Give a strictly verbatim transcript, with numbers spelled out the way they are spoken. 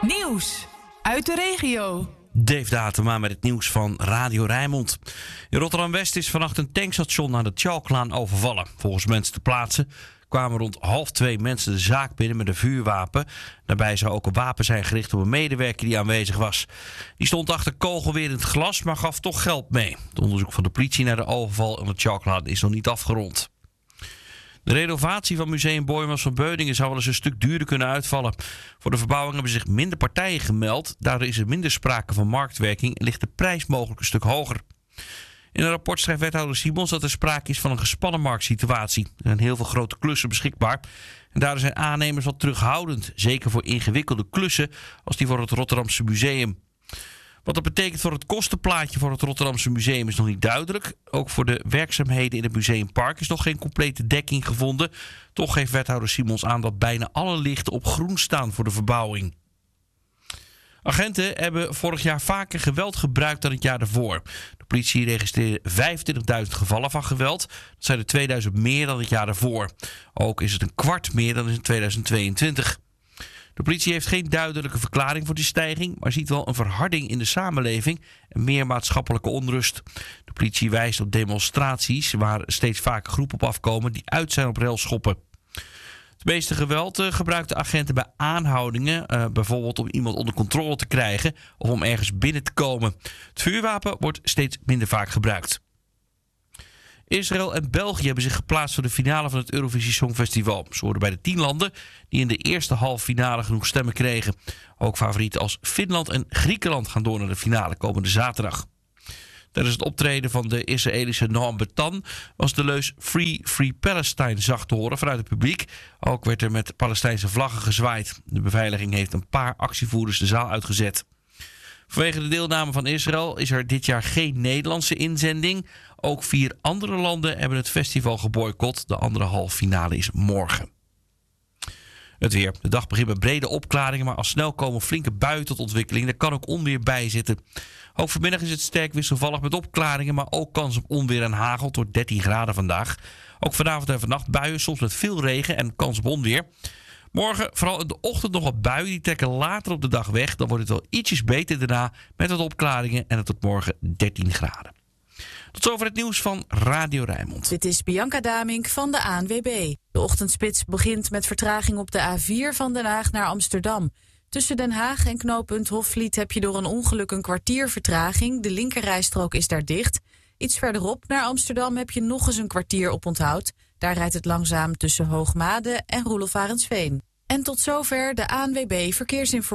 Nieuws uit de regio. Dave Datema met het nieuws van Radio Rijnmond. In Rotterdam-West is vannacht een tankstation aan de Tjalklaan overvallen. Volgens mensen te plaatsen kwamen rond half twee mensen de zaak binnen met een vuurwapen. Daarbij zou ook een wapen zijn gericht op een medewerker die aanwezig was. Die stond achter kogelweer in het glas, maar gaf toch geld mee. Het onderzoek van de politie naar de overval aan de Tjalklaan is nog niet afgerond. De renovatie van Museum Boijmans van Beuningen zou wel eens een stuk duurder kunnen uitvallen. Voor de verbouwing hebben zich minder partijen gemeld. Daardoor is er minder sprake van marktwerking en ligt de prijs mogelijk een stuk hoger. In een rapport schrijft wethouder Simons dat er sprake is van een gespannen marktsituatie. Er zijn heel veel grote klussen beschikbaar. En daardoor zijn aannemers wat terughoudend. Zeker voor ingewikkelde klussen als die voor het Rotterdamse museum. Wat dat betekent voor het kostenplaatje voor het Rotterdamse museum is nog niet duidelijk. Ook voor de werkzaamheden in het museumpark is nog geen complete dekking gevonden. Toch geeft wethouder Simons aan dat bijna alle lichten op groen staan voor de verbouwing. Agenten hebben vorig jaar vaker geweld gebruikt dan het jaar daarvoor. De politie registreerde vijfentwintigduizend gevallen van geweld. Dat zijn er tweeduizend meer dan het jaar daarvoor. Ook is het een kwart meer dan in tweeduizend tweeëntwintig. De politie heeft geen duidelijke verklaring voor die stijging, maar ziet wel een verharding in de samenleving en meer maatschappelijke onrust. De politie wijst op demonstraties waar steeds vaker groepen op afkomen die uit zijn op railschoppen. Het meeste geweld uh, gebruikten agenten bij aanhoudingen, uh, bijvoorbeeld om iemand onder controle te krijgen of om ergens binnen te komen. Het vuurwapen wordt steeds minder vaak gebruikt. Israël en België hebben zich geplaatst voor de finale van het Eurovisie Songfestival. Ze hoorden bij de tien landen die in de eerste halve finale genoeg stemmen kregen. Ook favorieten als Finland en Griekenland gaan door naar de finale komende zaterdag. Tijdens het optreden van de Israëlische Noam Betan was de leus Free Free Palestine zacht te horen vanuit het publiek. Ook werd er met Palestijnse vlaggen gezwaaid. De beveiliging heeft een paar actievoerders de zaal uitgezet. Vanwege de deelname van Israël is er dit jaar geen Nederlandse inzending. Ook vier andere landen hebben het festival geboycott. De andere halve finale is morgen. Het weer. De dag begint met brede opklaringen, maar al snel komen flinke buien tot ontwikkeling. Er kan ook onweer bij zitten. Ook vanmiddag is het sterk wisselvallig met opklaringen, maar ook kans op onweer en hagel tot dertien graden vandaag. Ook vanavond en vannacht buien, soms met veel regen en kans op onweer. Morgen vooral in de ochtend nog wat buien, die trekken later op de dag weg. Dan wordt het wel ietsjes beter daarna met wat opklaringen en het tot morgen dertien graden. Tot zover het nieuws van Radio Rijnmond. Dit is Bianca Damink van de A N W B. De ochtendspits begint met vertraging op de A vier van Den Haag naar Amsterdam. Tussen Den Haag en knooppunt Hofvliet heb je door een ongeluk een kwartier vertraging. De linkerrijstrook is daar dicht. Iets verderop naar Amsterdam heb je nog eens een kwartier op onthoud. Daar rijdt het langzaam tussen Hoogmade en Roelof Arendsveen. En tot zover de A N W B Verkeersinformatie.